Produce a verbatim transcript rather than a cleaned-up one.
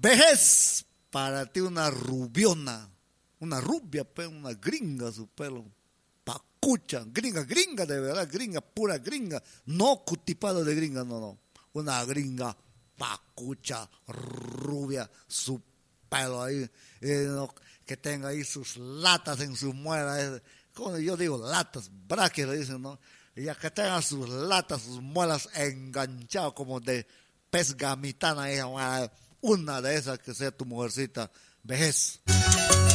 Vejez, para ti una rubiona, una rubia, pues, una gringa su pelo, pacucha, gringa, gringa de verdad, gringa, pura gringa, no cutipada de gringa, no, no, una gringa, pacucha, rubia, su pelo ahí, eh, no, que tenga ahí sus latas en sus muelas, eh, como yo digo, latas, braques le dicen, ¿no? Y ya que tenga sus latas, sus muelas enganchadas como de pez gamitana, una de esas que sea tu mujercita, vejez.